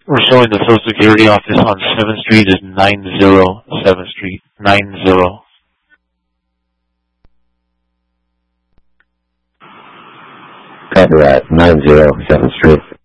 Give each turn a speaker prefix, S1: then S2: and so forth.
S1: We're showing the Social Security office on 7th Street is 90 7th Street. 90.
S2: Copy that. 90 7th Street.